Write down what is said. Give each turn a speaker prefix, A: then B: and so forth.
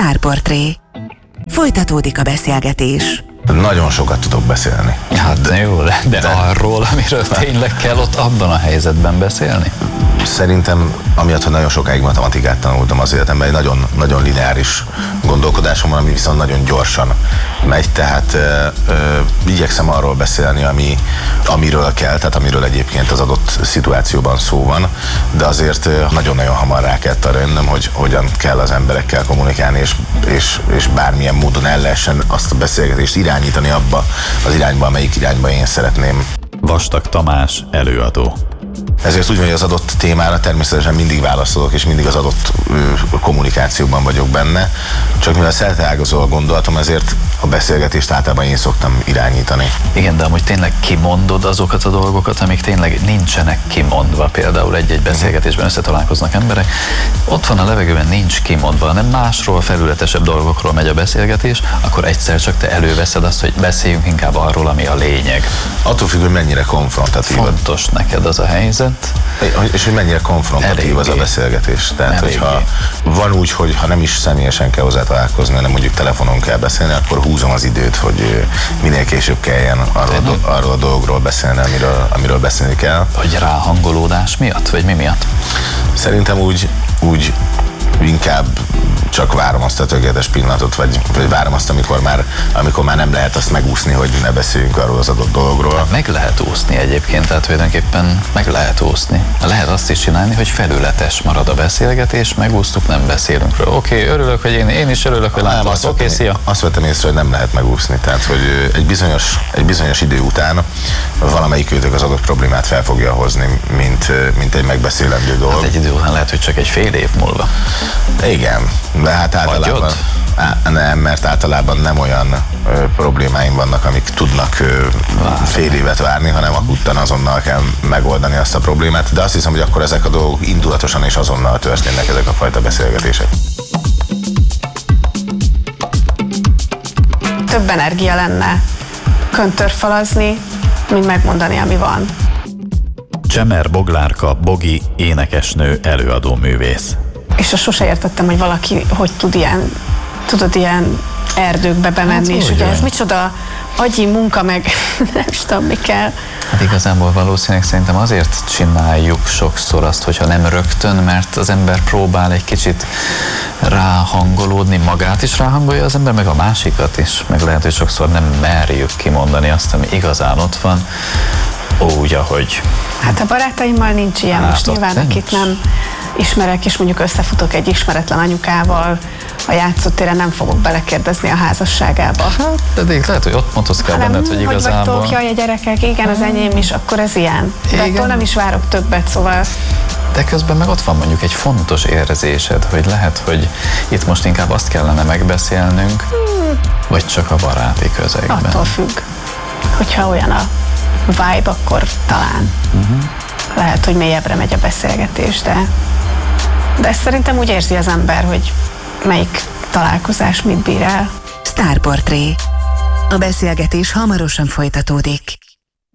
A: Sztárportré. Folytatódik a beszélgetés.
B: Nagyon sokat tudok beszélni.
C: Hát jó, de arról, amiről tényleg kell ott abban a helyzetben beszélni?
B: Szerintem, amiatt, hogy nagyon sokáig matematikát tanultam az életemben, egy nagyon, nagyon lineáris gondolkodásom van, ami viszont nagyon gyorsan megy, tehát igyekszem arról beszélni, amiről kell, tehát amiről egyébként az adott szituációban szó van, de azért nagyon-nagyon hamar rá kellett arra jönnöm, hogy hogyan kell az emberekkel kommunikálni, és bármilyen módon el lehessen azt a beszélgetést irányítani abba az irányba, amelyik irányba én szeretném.
D: Vastag Tamás, előadó.
B: Ezért úgy van, hogy az adott témára természetesen mindig válaszolok, és mindig az adott kommunikációban vagyok benne. Csak mivel szerteágazó a gondolatom, ezért a beszélgetést általában én szoktam irányítani.
C: Igen, de amúgy tényleg kimondod azokat a dolgokat, amik tényleg nincsenek kimondva. Például egy-egy beszélgetésben összetalálkoznak emberek, ott van a levegőben, nincs kimondva, hanem másról, felületesebb dolgokról megy a beszélgetés, akkor egyszer csak te előveszed azt, hogy beszéljünk inkább arról, ami a lényeg.
B: Attól függ, hogy mennyire konfrontatív.
C: Fontos neked az a helyzet.
B: És hogy mennyire konfrontatív az a beszélgetés. Tehát, hogyha van úgy, hogy ha nem is személyesen kell hozzá találkozni, hanem mondjuk telefonon kell beszélni, akkor húzom az időt, hogy minél később kelljen arról a dologról beszélni, amiről beszélni kell.
C: Hogy ráhangolódás miatt, vagy mi miatt?
B: Szerintem úgy inkább csak várom azt a tökéletes pillanatot, vagy várom azt, amikor már nem lehet azt megúszni, hogy ne beszéljünk arról az adott dologról.
C: Meg lehet úszni egyébként, tehát tulajdonképpen meg lehet úszni. Lehet azt is csinálni, hogy felületes marad a beszélgetés, megúsztuk, nem beszélünk róla. Oké, örülök, hogy én is örülök, hogy látom. Oké, szia.
B: Azt vettem észre, hogy nem lehet megúszni, tehát hogy egy bizonyos idő után valamelyik őtök az adott problémát fel fogja hozni, mint egy megbeszélendő dolog.
C: Hát egy idő után lehet, hogy csak egy fél év múlva.
B: Igen, de hát általában nem, mert általában nem olyan problémáim vannak, amik tudnak fél évet várni, hanem akuttan azonnal kell megoldani azt a problémát, de azt hiszem, hogy akkor ezek a dolgok indulatosan és azonnal történnek, ezek a fajta beszélgetések.
E: Több energia lenne köntörfalazni, mint megmondani, ami van.
D: Csemer Boglárka, Bogi, énekesnő, előadó művész.
E: És azt sose értettem, hogy valaki hogy tud ilyen erdőkbe bemenni, és ugye ez micsoda agyi munka, meg nem is tudom, mi kell.
C: Hát igazából valószínűleg szerintem azért csináljuk sokszor azt, hogyha nem rögtön, mert az ember próbál egy kicsit ráhangolódni, magát is ráhangolja az ember, meg a másikat is, meg lehet, hogy sokszor nem merjük kimondani azt, ami igazán ott van, úgy, ahogy...
E: Hát a barátaimmal nincs ilyen, most nyilván akit nem ismerek, és mondjuk összefutok egy ismeretlen anyukával a játszótéren, nem fogok belekérdezni a házasságába.
C: Hát, pedig lehet, hogy ott motoszkál benned, hogy igazából...
E: Hogy vagytok, a gyerekek, igen, az enyém is, akkor ez ilyen. De attól nem is várok többet, szóval...
C: De közben meg ott van mondjuk egy fontos érzésed, hogy lehet, hogy itt most inkább azt kellene megbeszélnünk, vagy csak a baráti közegben.
E: Attól függ. Hogyha olyan a vibe, akkor talán. Lehet, hogy mélyebbre megy a beszélgetés, de ezt szerintem úgy érzi az ember, hogy melyik találkozás mit bír el.
A: Sztárportré. A beszélgetés hamarosan folytatódik.